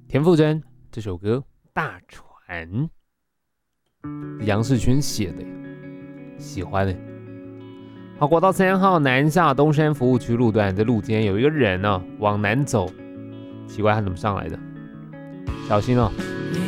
田馥甄这首歌《大船》，杨世勋写的，喜欢的。好，国道3号南下东山服务区路段，在路肩有一个人往南走，奇怪他怎么上来的？小心哦。 你